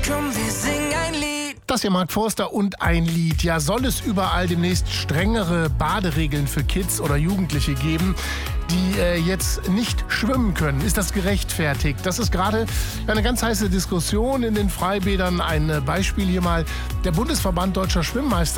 Komm, wir singen ein Lied. Das hier Mark Forster und ein Lied. Ja, soll es überall demnächst strengere Baderegeln für Kids oder Jugendliche geben, die jetzt nicht schwimmen können? Ist das gerechtfertigt? Das ist gerade eine ganz heiße Diskussion in den Freibädern. Ein Beispiel hier mal. Der Bundesverband Deutscher Schwimmmeister